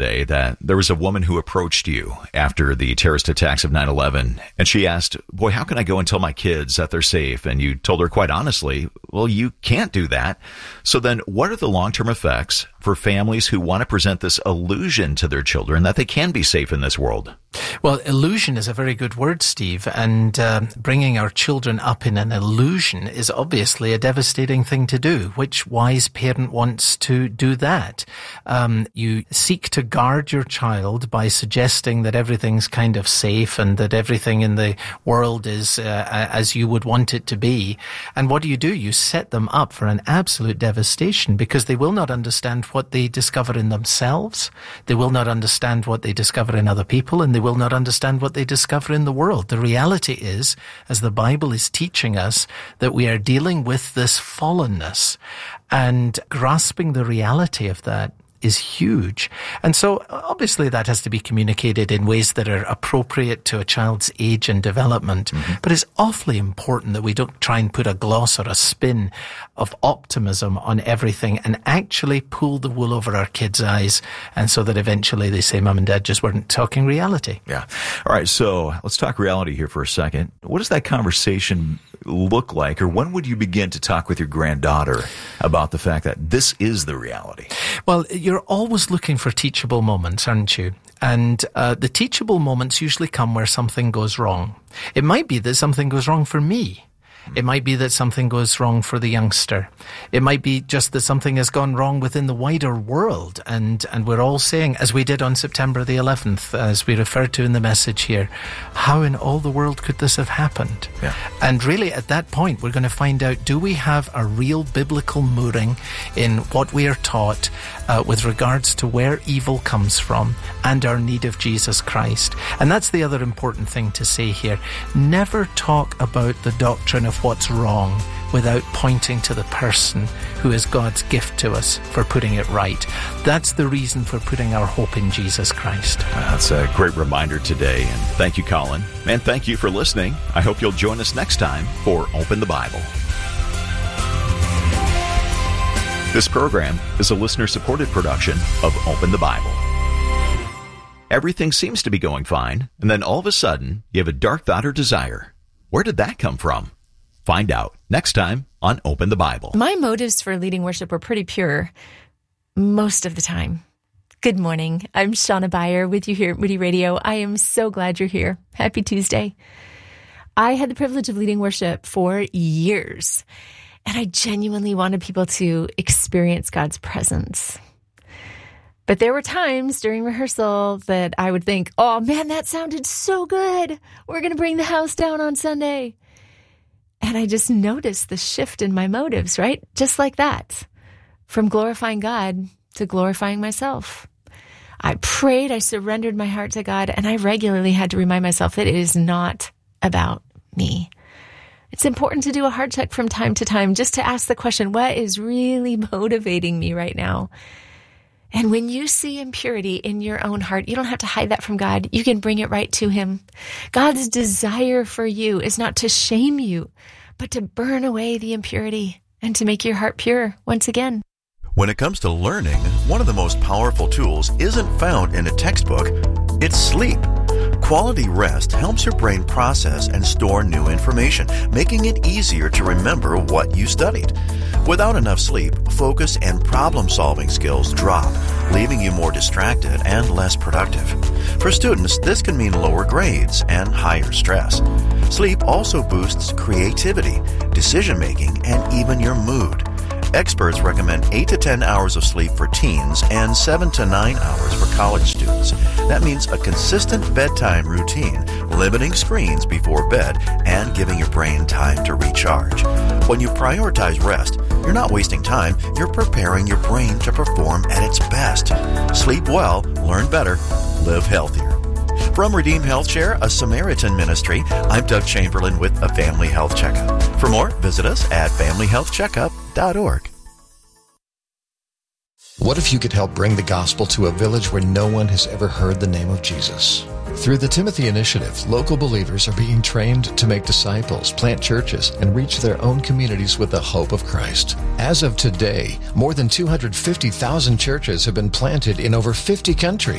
yesterday that there was a woman who approached you after the terrorist attacks of 9/11, and she asked, boy, how can I go and tell my kids that they're safe? And you told her quite honestly, well, you can't do that. So then what are the long-term effects for families who want to present this illusion to their children that they can be safe in this world? Well, illusion is a very good word, Steve, and bringing our children up in an illusion is obviously a devastating thing to do. Which wise parent wants to do that? You seek to guard your child by suggesting that everything's kind of safe and that everything in the world is as you would want it to be. And what do? You set them up for an absolute devastation because they will not understand what they discover in themselves. They will not understand what they discover in other people, and they will not understand what they discover in the world. The reality is, as the Bible is teaching us, that we are dealing with this fallenness, and grasping the reality of that is huge. And so obviously that has to be communicated in ways that are appropriate to a child's age and development. Mm-hmm. But it's awfully important that we don't try and put a gloss or a spin of optimism on everything and actually pull the wool over our kids' eyes, and so that eventually they say, Mom and Dad just weren't talking reality. Yeah. All right. So let's talk reality here for a second. What does that conversation look like, or when would you begin to talk with your granddaughter about the fact that this is the reality? Well, you're always looking for teachable moments, aren't you? And the teachable moments usually come where something goes wrong. It might be that something goes wrong for me. It might be that something goes wrong for the youngster. It might be just that something has gone wrong within the wider world. And we're all saying, as we did on September the 11th, as we referred to in the message here, how in all the world could this have happened? Yeah. And really at that point, we're going to find out, do we have a real biblical mooring in what we are taught with regards to where evil comes from and our need of Jesus Christ? And that's the other important thing to say here. Never talk about the doctrine of what's wrong without pointing to the person who is God's gift to us for putting it right. That's the reason for putting our hope in Jesus Christ. That's a great reminder today, and thank you, Colin. And thank you for listening. I hope you'll join us next time for Open the Bible. This program is a listener-supported production of Open the Bible. Everything seems to be going fine, and then all of a sudden, you have a dark thought or desire. Where did that come from? Find out next time on Open the Bible. My motives for leading worship were pretty pure most of the time. Good morning. I'm Shauna Beyer with you here at Moody Radio. I am so glad you're here. Happy Tuesday. I had the privilege of leading worship for years, and I genuinely wanted people to experience God's presence. But there were times during rehearsal that I would think, oh man, that sounded so good. We're going to bring the house down on Sunday. And I just noticed the shift in my motives, right? Just like that. From glorifying God to glorifying myself. I prayed, I surrendered my heart to God, and I regularly had to remind myself that it is not about me. It's important to do a heart check from time to time, just to ask the question, what is really motivating me right now? And when you see impurity in your own heart, you don't have to hide that from God. You can bring it right to Him. God's desire for you is not to shame you, but to burn away the impurity and to make your heart pure once again. When it comes to learning, one of the most powerful tools isn't found in a textbook, it's sleep. Quality rest helps your brain process and store new information, making it easier to remember what you studied. Without enough sleep, focus and problem-solving skills drop, leaving you more distracted and less productive. For students, this can mean lower grades and higher stress. Sleep also boosts creativity, decision-making, and even your mood. Experts recommend 8 to 10 hours of sleep for teens and 7 to 9 hours for college students. That means a consistent bedtime routine, limiting screens before bed, and giving your brain time to recharge. When you prioritize rest, you're not wasting time, you're preparing your brain to perform at its best. Sleep well, learn better, live healthier. From Redeem Health Share, a Samaritan ministry, I'm Doug Chamberlain with a Family Health Checkup. For more, visit us at familyhealthcheckup.org. What if you could help bring the gospel to a village where no one has ever heard the name of Jesus? Through the Timothy Initiative, local believers are being trained to make disciples, plant churches, and reach their own communities with the hope of Christ. As of today, more than 250,000 churches have been planted in over 50 countries.